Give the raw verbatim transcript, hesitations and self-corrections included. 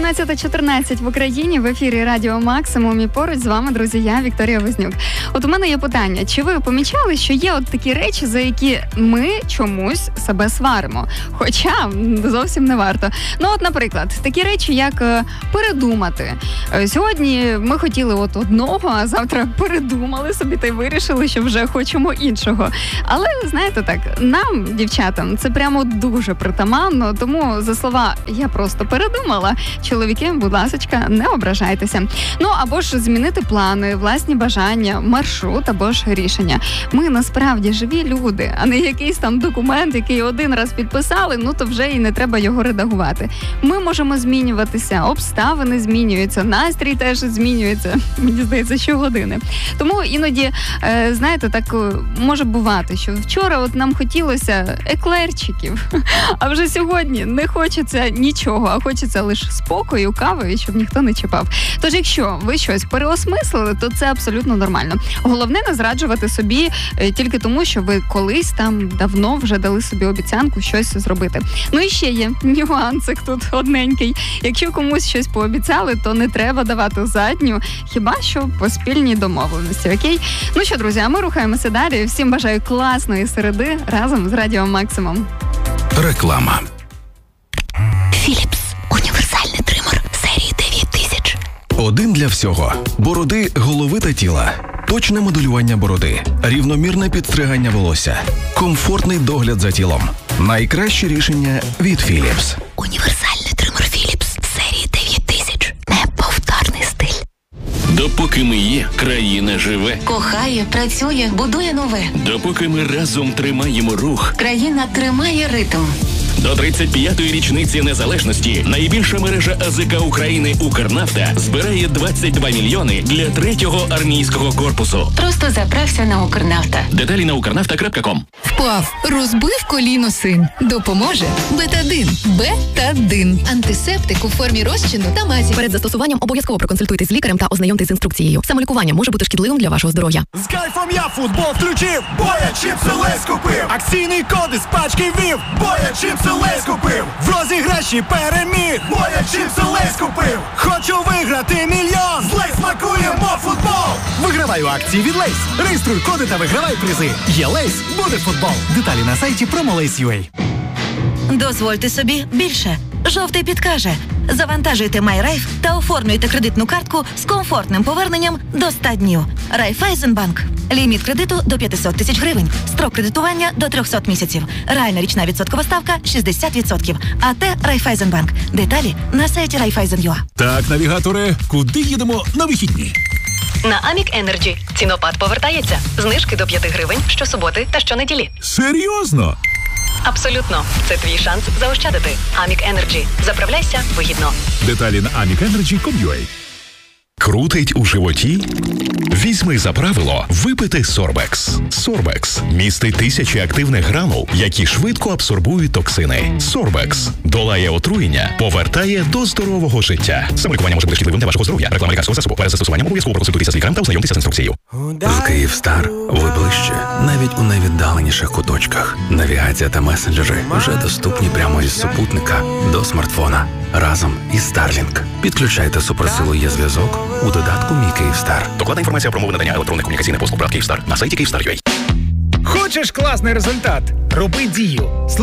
чотирнадцята чотирнадцять в Україні, в ефірі Радіо Максимум, і поруч з вами, друзі, я, Вікторія Вознюк. От у мене є питання, чи ви помічали, що є от такі речі, за які ми чомусь себе сваримо? Хоча зовсім не варто. Ну от, наприклад, такі речі, як передумати. Сьогодні ми хотіли от одного, а завтра передумали собі та й вирішили, що вже хочемо іншого. Але, знаєте так, нам, дівчатам, це прямо дуже притаманно, тому за слова «я просто передумала», чоловіки, будь ласочка, не ображайтеся. Ну, або ж змінити плани, власні бажання, маршрут або ж рішення. Ми насправді живі люди, а не якийсь там документ, який один раз підписали, ну то вже і не треба його редагувати. Ми можемо змінюватися, обставини змінюються, настрій теж змінюється, мені здається, щогодини. Тому іноді, е, знаєте, так може бувати, що вчора от нам хотілося еклерчиків, а вже сьогодні не хочеться нічого, а хочеться лише спокою, кави, і щоб ніхто не чіпав. Тож, якщо ви щось переосмислили, то це абсолютно нормально. Головне не зраджувати собі е, тільки тому, що ви колись там давно вже дали собі обіцянку щось зробити. Ну і ще є нюансик тут одненький. Якщо комусь щось пообіцяли, то не треба давати задню, хіба що по спільній домовленості, окей? Ну що, друзі, а ми рухаємося далі. Всім бажаю класної середи разом з Радіо Максимум. Реклама. Філіпс. Універсальний тример серії дев'ять тисяч. Один для всього. Бороди, голови та тіла. Точне моделювання бороди. Рівномірне підстригання волосся. Комфортний догляд за тілом. Найкраще рішення від Філіпс. Універсальний тример Філіпс серії дев'ять тисяч. Неповторний стиль. Допоки ми є, країна живе. Кохає, працює, будує нове. Допоки ми разом тримаємо рух. Країна тримає ритм. До тридцять п'ятої річниці незалежності найбільша мережа АЗК України «Укрнафта» збирає двадцять два мільйони для третього армійського корпусу. Просто заправся на Укрнафта. Деталі на укрнафта крапка ком. Впав, розбив коліно син. Допоможе Бетадин. Бетадин. Антисептик у формі розчину та мазі. Перед застосуванням обов'язково проконсультуйтесь з лікарем та ознайомтесь з інструкцією. Самолікування може бути шкідливим для вашого здоров'я. З кайфом я футбол включив, бо я чіпси Лейс купив. Акційний код із пачки ввів, бо я чіпси Лейс купив. В розіграші переміг, бо я чіпси Лейс купив. Хочу виграти мільйон, з Лейс смакуємо футбол. Вигравай у акції від Лейс. Реєструй коди та вигравай призи. Є Лейс, буде футбол. Деталі на сайті Promolace.ua. Дозвольте собі більше. Жовтий підкаже. Завантажуйте MyRaiff та оформлюйте кредитну картку з комфортним поверненням до ста днів. Райфайзенбанк. Ліміт кредиту до п'ятсот тисяч гривень. Строк кредитування до триста місяців. Реальна річна відсоткова ставка шістдесят відсотків. АТ Райфайзенбанк. Деталі на сайті Райфайзен.ua. Так, навігаторе, куди їдемо на вихідні? На Амік Енерджі. Цінопад повертається. Знижки до п'яти гривень щосуботи та щонеділі. Серйозно? Абсолютно. Це твій шанс заощадити. Амік Енерджі. Заправляйся вигідно. Деталі на амік енерджі крапка ком крапка ю а. Крутить у животі? Візьми за правило випити Сорбекс. Сорбекс містить тисячі активних гранул, які швидко абсорбують токсини. Сорбекс долає отруєння, повертає до здорового життя. Самолікування може бути шкідливим для вашого здоров'я. Реклама лікарського засобу. Перед застосуванням обов'язково проконсультуйтеся з лікарем та ознайомтеся з інструкцією. З Київстар ви ближче, навіть у найвіддаленіших куточках. Навігація та месенджери вже доступні прямо із супутника до смартфона. Разом із Starlink. Підключайте суперсилу є зв'язок у додатку «Мій Київстар». Докладна інформація про умови надання електронних комунікаційних послуг ПРАТ Київстар на сайті Київстар крапка ю а. Хочеш класний результат? Роби дію.